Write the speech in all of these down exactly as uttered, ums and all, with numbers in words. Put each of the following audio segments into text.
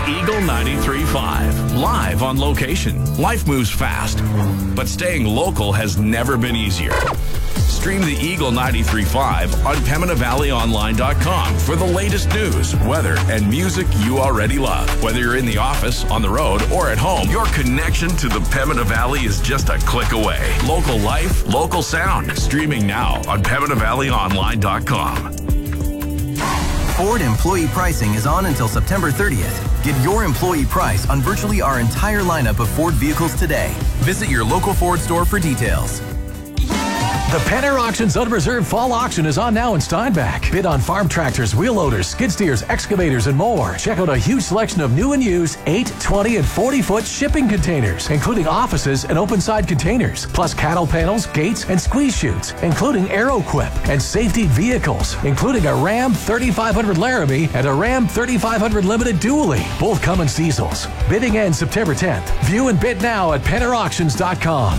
Eagle ninety-three point five. Live on location. Life moves fast, but staying local has never been easier. Stream the Eagle ninety-three point five on Pembina Valley Online dot com for the latest news, weather, and music you already love. Whether you're in the office, on the road, or at home, your connection to the Pembina Valley is just a click away. Local life, local sound. Streaming now on Pembina Valley Online dot com. Ford employee pricing is on until September thirtieth. Get your employee price on virtually our entire lineup of Ford vehicles today. Visit your local Ford store for details. The Penner Auctions Unreserved Fall Auction is on now in Steinbach. Bid on farm tractors, wheel loaders, skid steers, excavators, and more. Check out a huge selection of new and used eight, twenty, and forty-foot shipping containers, including offices and open-side containers, plus cattle panels, gates, and squeeze chutes, including Aeroquip and safety vehicles, including a Ram thirty-five hundred Laramie and a Ram thirty-five hundred Limited Dually, both Cummins diesels. Bidding ends September tenth. View and bid now at penner auctions dot com.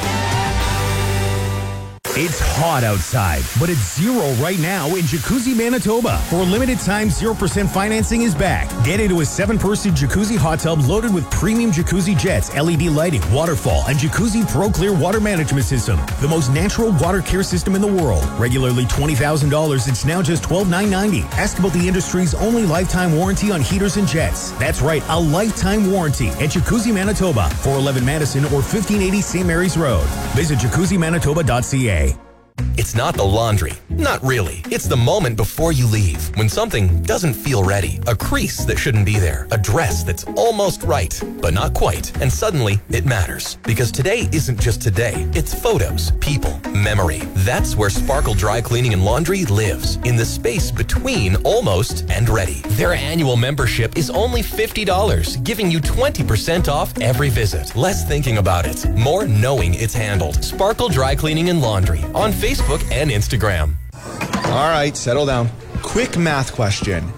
It's hot outside, but it's zero right now in Jacuzzi, Manitoba. For a limited time, zero percent financing is back. Get into a seven-person jacuzzi hot tub loaded with premium jacuzzi jets, L E D lighting, waterfall, and Jacuzzi Pro Clear water management system. The most natural water care system in the world. Regularly twenty thousand dollars, it's now just twelve thousand nine hundred ninety dollars. Ask about the industry's only lifetime warranty on heaters and jets. That's right, a lifetime warranty at Jacuzzi, Manitoba, four eleven Madison or fifteen eighty Saint Mary's Road. Visit jacuzzi manitoba dot c a. It's not the laundry. Not really. It's the moment before you leave, when something doesn't feel ready. A crease that shouldn't be there. A dress that's almost right, but not quite. And suddenly, it matters. Because today isn't just today. It's photos, people, memory. That's where Sparkle Dry Cleaning and Laundry lives. In the space between almost and ready. Their annual membership is only fifty dollars, giving you twenty percent off every visit. Less thinking about it, more knowing it's handled. Sparkle Dry Cleaning and Laundry on Facebook and Instagram. All right, settle down. Quick math question.